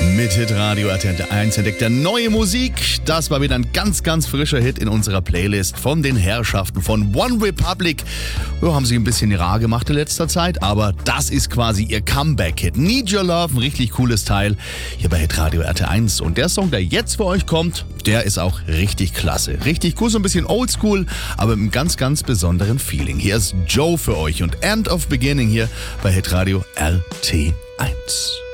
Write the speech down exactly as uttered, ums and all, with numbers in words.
Mit Hitradio R T L eins entdeckt er neue Musik. Das war wieder ein ganz, ganz frischer Hit in unserer Playlist von den Herrschaften von One Republic. Ja, haben sie ein bisschen rar gemacht in letzter Zeit, aber das ist quasi ihr Comeback-Hit. Need Your Love, ein richtig cooles Teil hier bei Hitradio R T L eins. Und der Song, der jetzt für euch kommt, der ist auch richtig klasse. Richtig cool, so ein bisschen oldschool, aber mit einem ganz, ganz besonderen Feeling. Hier ist Joe für euch und End of Beginning hier bei Hitradio R T L eins.